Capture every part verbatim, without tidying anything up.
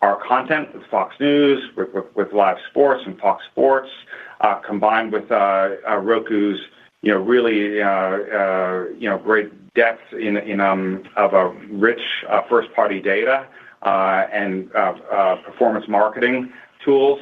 our content with Fox News, with, with, with live sports and Fox Sports, uh, combined with uh, uh, Roku's, you know, really, uh, uh, you know, great depth in, in um, of a rich uh, first-party data uh, and uh, uh, performance marketing tools.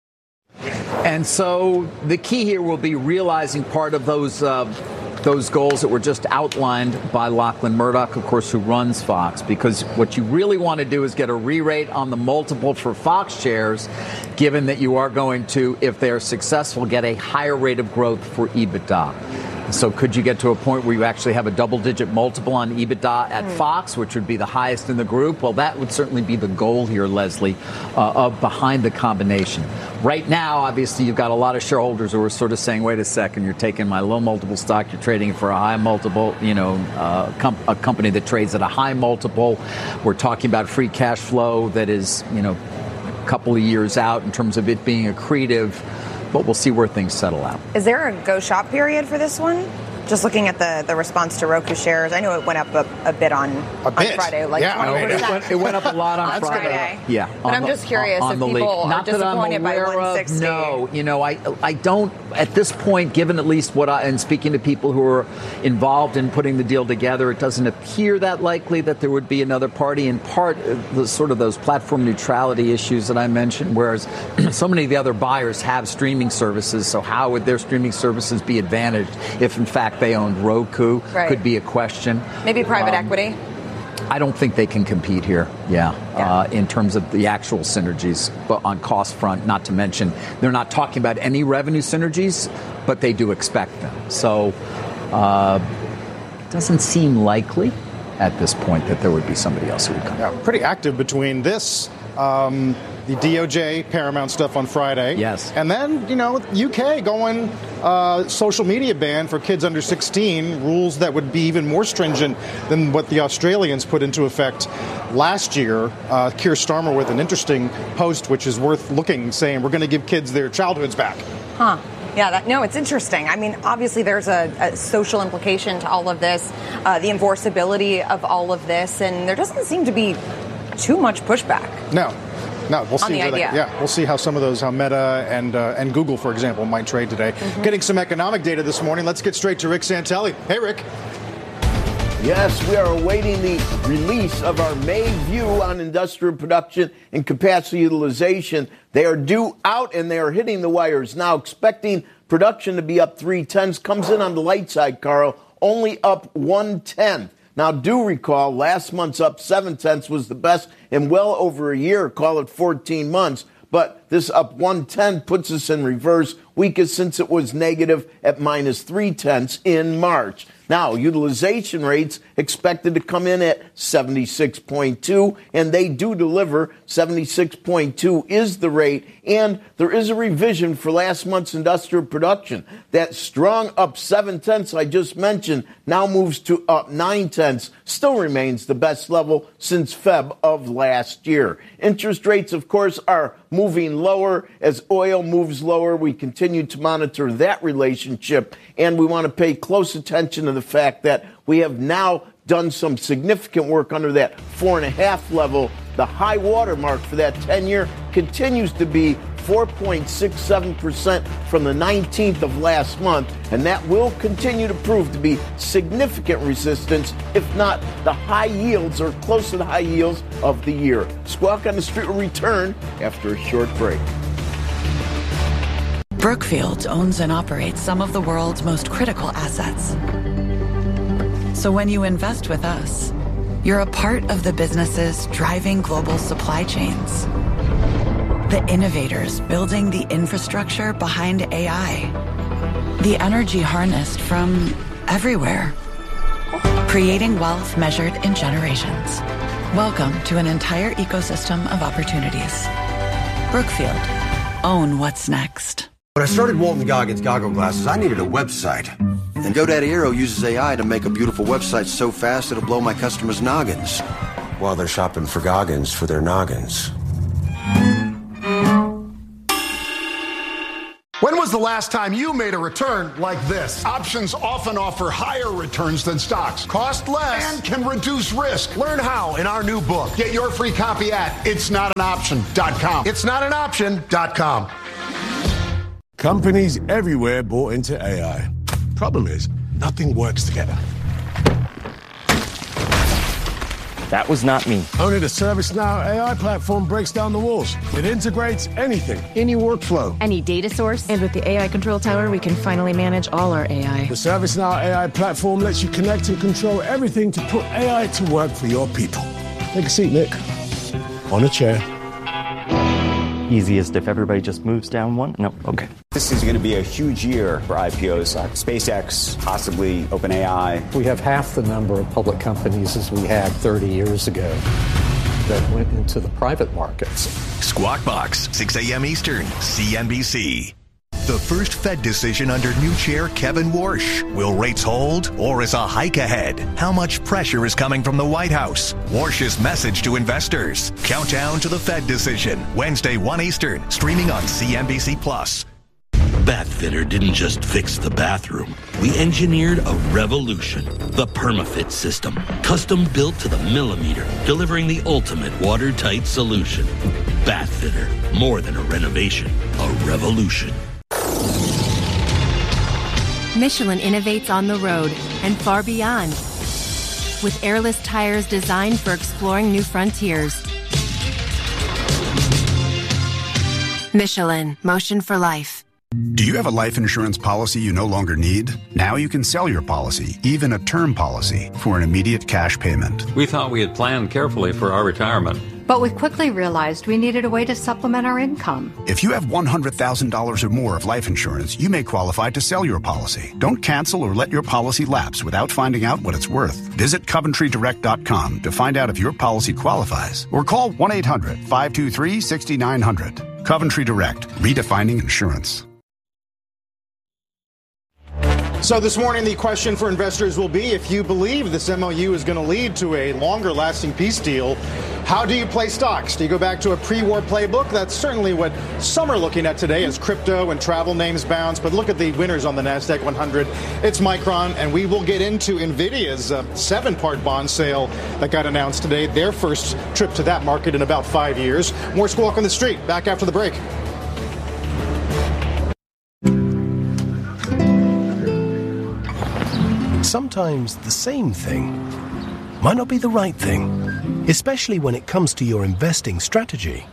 And so the key here will be realizing part of those uh, those goals that were just outlined by Lachlan Murdoch, of course, who runs Fox, because what you really want to do is get a re-rate on the multiple for Fox shares, given that you are going to, if they're successful, get a higher rate of growth for EBITDA. So could you get to a point where you actually have a double-digit multiple on EBITDA at mm. Fox, which would be the highest in the group? Well, that would certainly be the goal here, Leslie, uh, of behind the combination. Right now, obviously, you've got a lot of shareholders who are sort of saying, wait a second, you're taking my low multiple stock, you're trading for a high multiple, you know, uh, com- a company that trades at a high multiple. We're talking about free cash flow that is, you know, a couple of years out in terms of it being accretive. But we'll see where things settle out. Is there a go shop period for this one? Just looking at the, the response to Roku shares, I know it went up a, a bit on, a bit. on Friday, like yeah, twenty percent. It went, it went up a lot on, on Friday. Friday. Yeah, but I'm the, just curious on, on if people are Not disappointed by one sixty. No, you know, I I don't at this point, given at least what I and speaking to people who are involved in putting the deal together, it doesn't appear that likely that there would be another party. In part, the sort of those platform neutrality issues that I mentioned, whereas so many of the other buyers have streaming services. So how would their streaming services be advantaged if, in fact, they owned Roku? Right. Could be a question. Maybe private um, equity? I don't think they can compete here, yeah, yeah. Uh, in terms of the actual synergies, but on cost front, not to mention, they're not talking about any revenue synergies, but they do expect them. So uh, it doesn't seem likely at this point that there would be somebody else who would come. Yeah, pretty active between this, um, the D O J, Paramount stuff on Friday. Yes. And then, you know, U K going uh, social media ban for kids under sixteen, rules that would be even more stringent than what the Australians put into effect last year. Uh, Keir Starmer with an interesting post, which is worth looking, saying we're going to give kids their childhoods back. Huh. Yeah, that, no, it's interesting. I mean, obviously there's a, a social implication to all of this, uh, the enforceability of all of this, and there doesn't seem to be too much pushback. No. No, we'll see. On the idea. They, yeah, we'll see how some of those, how Meta and uh, and Google, for example, might trade today. Mm-hmm. Getting some economic data this morning. Let's get straight to Rick Santelli. Hey, Rick. Yes, we are awaiting the release of our May view on industrial production and capacity utilization. They are due out and they are hitting the wires now. Expecting production to be up three tenths. Comes in on the light side, Carl, only up one tenth. Now, do recall, last month's up seven tenths was the best in well over a year, call it fourteen months. But this up one tenth puts us in reverse, weakest since it was negative at minus three tenths in March. Now, utilization rates expected to come in at seventy-six point two, and they do deliver. seventy-six point two is the rate, and there is a revision for last month's industrial production. That strong up seven tenths I just mentioned now moves to up nine tenths, still remains the best level since February of last year. Interest rates, of course, are moving lower as oil moves lower. We continue to monitor that relationship, and we want to pay close attention to the fact that we have now done some significant work under that four and a half level. The high water mark for that ten-year continues to be four point six seven percent from the nineteenth of last month, and that will continue to prove to be significant resistance, if not the high yields or close to the high yields of the year. Squawk on the Street will return after a short break. Brookfield owns and operates some of the world's most critical assets. So when you invest with us, you're a part of the businesses driving global supply chains, the innovators building the infrastructure behind A I, the energy harnessed from everywhere, creating wealth measured in generations. Welcome to an entire ecosystem of opportunities. Brookfield, own what's next. When I started Walton Goggins Goggle Glasses, I needed a website. And GoDaddy Aero uses A I to make a beautiful website so fast it'll blow my customers' noggins while they're shopping for Goggins for their noggins. When was the last time you made a return like this? Options often offer higher returns than stocks, cost less, and can reduce risk. Learn how in our new book. Get your free copy at its not an option dot com. it's not an option dot com. Companies everywhere bought into A I. Problem is, nothing works together. That was not me. Only the ServiceNow A I platform breaks down the walls. It integrates anything, any workflow, any data source. And with the A I Control Tower, we can finally manage all our A I. The ServiceNow A I platform lets you connect and control everything to put A I to work for your people. Take a seat, Nick. On a chair. Easiest if everybody just moves down one? No, okay. This is going to be a huge year for I P Os. Uh, SpaceX, possibly OpenAI. We have half the number of public companies as we had thirty years ago that went into the private markets. Squawk Box, six a.m. Eastern, C N B C. The first Fed decision under new chair Kevin Warsh. Will rates hold or is a hike ahead? How much pressure is coming from the White House? Warsh's message to investors. Countdown to the Fed decision. Wednesday, one Eastern. Streaming on C N B C Plus. Bathfitter didn't just fix the bathroom. We engineered a revolution. The PermaFit system. Custom built to the millimeter. Delivering the ultimate watertight solution. Bathfitter. More than a renovation. A revolution. Michelin innovates on the road and far beyond. With airless tires designed for exploring new frontiers. Michelin, motion for life. Do you have a life insurance policy you no longer need? Now you can sell your policy, even a term policy, for an immediate cash payment. We thought we had planned carefully for our retirement. But we quickly realized we needed a way to supplement our income. If you have one hundred thousand dollars or more of life insurance, you may qualify to sell your policy. Don't cancel or let your policy lapse without finding out what it's worth. Visit Coventry Direct dot com to find out if your policy qualifies, or call one eight hundred, five two three, six nine zero zero. Coventry Direct, redefining insurance. So this morning, the question for investors will be, if you believe this M O U is going to lead to a longer-lasting peace deal, how do you play stocks? Do you go back to a pre-war playbook? That's certainly what some are looking at today as crypto and travel names bounce. But look at the winners on the NASDAQ one hundred. It's Micron, and we will get into NVIDIA's uh, seven-part bond sale that got announced today, their first trip to that market in about five years. More Squawk on the Street, back after the break. Sometimes the same thing might not be the right thing, especially when it comes to your investing strategy.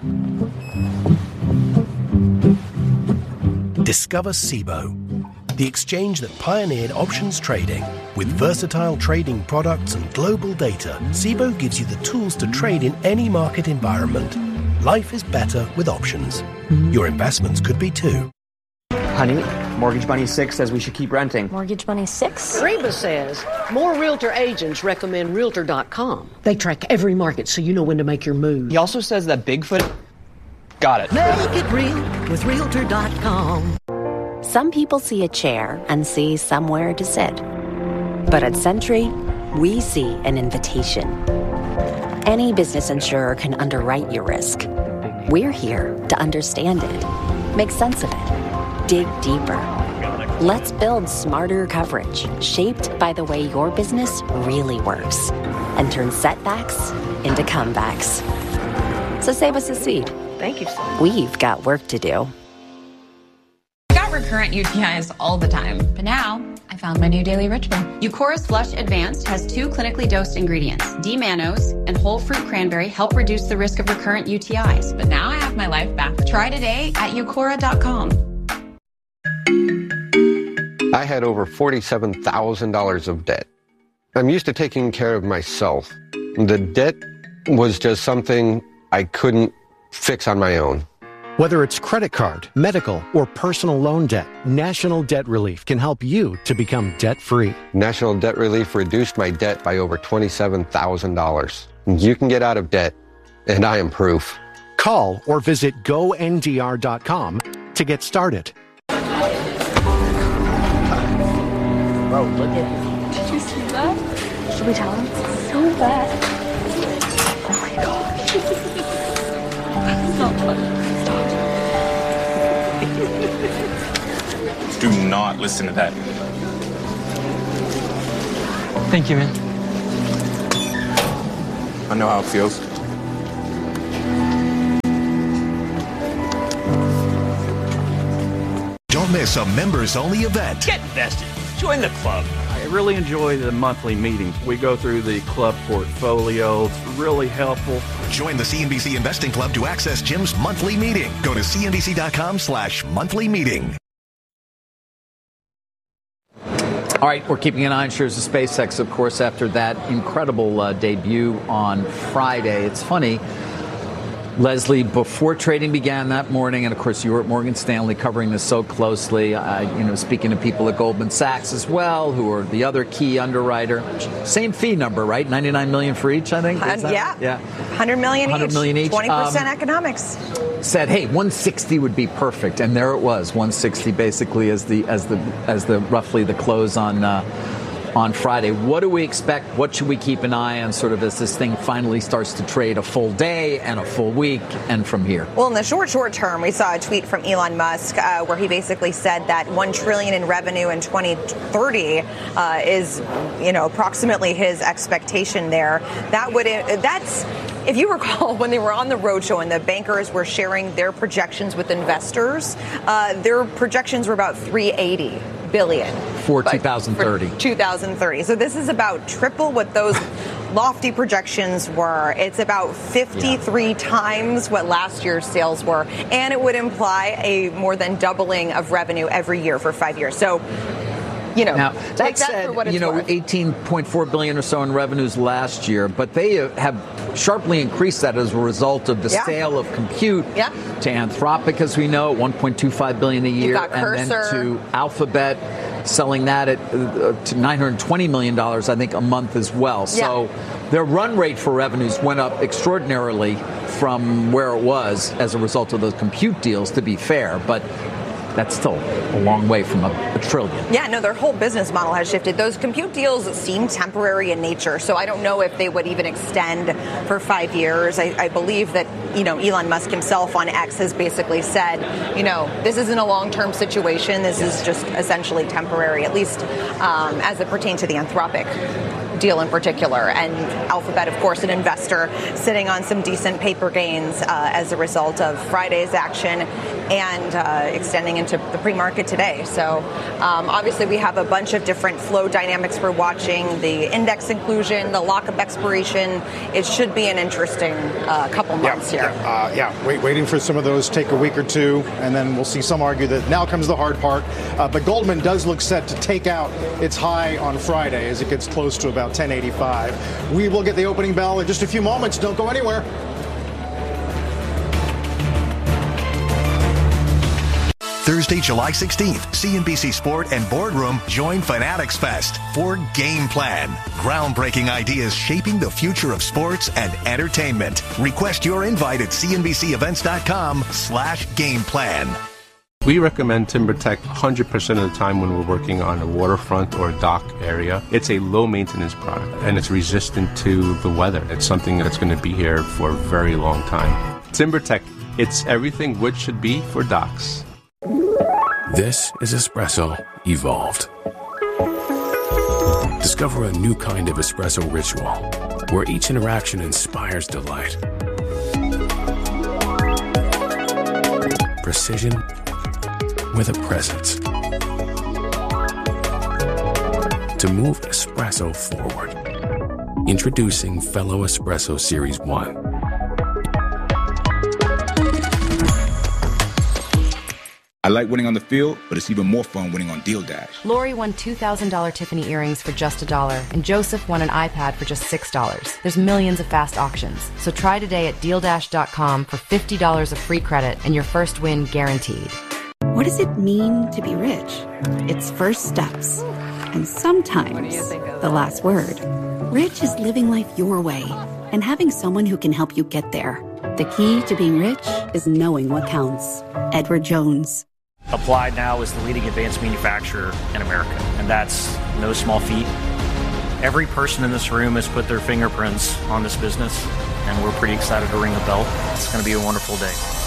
Discover Cboe, the exchange that pioneered options trading. With versatile trading products and global data, Cboe gives you the tools to trade in any market environment. Life is better with options. Your investments could be too. Honey, Mortgage Bunny six says we should keep renting. Mortgage Bunny six? Reba says more realtor agents recommend realtor dot com. They track every market so you know when to make your move. He also says that Bigfoot... Got it. Make it real with realtor dot com. Some people see a chair and see somewhere to sit. But at Sentry, we see an invitation. Any business insurer can underwrite your risk. We're here to understand it, make sense of it, dig deeper. Let's build smarter coverage shaped by the way your business really works and turn setbacks into comebacks. So save us a seat. Thank you, sir. We've got work to do. I got recurrent U T Is all the time, but now I found my new daily ritual. Eucora's Flush Advanced has two clinically dosed ingredients. D-mannose and whole fruit cranberry help reduce the risk of recurrent U T Is. But now I have my life back. Try today at eucora dot com. I had over forty-seven thousand dollars of debt. I'm used to taking care of myself. The debt was just something I couldn't fix on my own. Whether it's credit card, medical, or personal loan debt, National Debt Relief can help you to become debt-free. National Debt Relief reduced my debt by over twenty-seven thousand dollars. You can get out of debt, and I am proof. Call or visit go N D R dot com to get started. Bro, look at this. Did you see that? Should we tell him? It's so bad. Oh my gosh. It's not funny. Stop. Do not listen to that. Thank you, man. I know how it feels. Don't miss a members-only event. Get invested. Join the club. I really enjoy the monthly meetings. We go through the club portfolio. It's really helpful. Join the C N B C Investing Club to access Jim's monthly meeting. Go to C N B C dot com slash monthly meeting. All right, we're keeping an eye on shares of SpaceX, of course, after that incredible uh, debut on Friday. It's funny, Leslie, before trading began that morning, and of course you were at Morgan Stanley covering this so closely, uh, you know, speaking to people at Goldman Sachs as well, who are the other key underwriter. Same fee number, right? ninety-nine million dollars for each, I think? Uh, yeah. yeah. one hundred million dollars one hundred million each. twenty percent Um, economics. Said, hey, one sixty would be perfect, and there it was, one sixty basically as the as the as the roughly the close on uh, on Friday. What do we expect? What should we keep an eye on sort of as this thing finally starts to trade a full day and a full week and from here? Well, in the short, short term, we saw a tweet from Elon Musk uh, where he basically said that one trillion dollars in revenue in twenty thirty uh, is, you know, approximately his expectation there. That would that's. If you recall, when they were on the roadshow and the bankers were sharing their projections with investors, uh, their projections were about three hundred eighty billion dollars. For two thousand thirty. For two thousand thirty. So this is about triple what those lofty projections were. It's about fifty-three yeah. times what last year's sales were. And it would imply a more than doubling of revenue every year for five years. So, you know, now, take that, that said, for what it's you know, worth. eighteen point four billion dollars or so in revenues last year, but they have sharply increased that as a result of the yeah. sale of compute yeah. to Anthropic, as we know, one point two five billion dollars a year, and then to Alphabet, selling that at uh, to nine hundred twenty million dollars, I think, a month as well. So yeah. their run rate for revenues went up extraordinarily from where it was as a result of those compute deals, to be fair, but that's still a long way from a, a trillion. Yeah, no, their whole business model has shifted. Those compute deals seem temporary in nature, so I don't know if they would even extend for five years. I, I believe that, you know, Elon Musk himself on X has basically said, you know, this isn't a long-term situation. This is just essentially temporary, at least um, as it pertains to the Anthropic deal in particular. And Alphabet, of course, an investor sitting on some decent paper gains uh, as a result of Friday's action and uh, extending into the pre-market today. So um, obviously we have a bunch of different flow dynamics we're watching, the index inclusion, the lockup expiration. It should be an interesting uh, couple months yeah, here. Yeah, uh, yeah. Wait, waiting for some of those take a week or two, and then we'll see some argue that now comes the hard part. Uh, but Goldman does look set to take out its high on Friday as it gets close to about ten eighty-five. We will get the opening bell in just a few moments. Don't go anywhere. Thursday, July sixteenth, C N B C Sport and Boardroom join Fanatics Fest for Game Plan. Groundbreaking ideas shaping the future of sports and entertainment. Request your invite at cnbcevents.com slash game plan. We recommend TimberTech one hundred percent of the time when we're working on a waterfront or a dock area. It's a low-maintenance product, and it's resistant to the weather. It's something that's going to be here for a very long time. TimberTech, it's everything wood should be for docks. This is espresso evolved. Discover a new kind of espresso ritual where each interaction inspires delight. Precision with a presence. To move espresso forward. Introducing Fellow Espresso Series one. I like winning on the field, but it's even more fun winning on Deal Dash. Lori won two thousand dollars Tiffany earrings for just a dollar, and Joseph won an iPad for just six dollars. There's millions of fast auctions. So try today at deal dash dot com for fifty dollars of free credit and your first win guaranteed. What does it mean to be rich? It's first steps. And sometimes the last word. Rich is living life your way and having someone who can help you get there. The key to being rich is knowing what counts. Edward Jones. Applied now is the leading advanced manufacturer in America, and that's no small feat. Every person in this room has put their fingerprints on this business, and we're pretty excited to ring the bell. It's going to be a wonderful day.